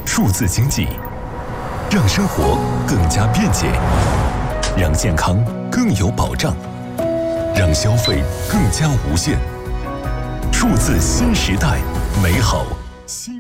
数字经济，让生活更加便捷，让健康更有保障，让消费更加无限。数字新时代，美好新。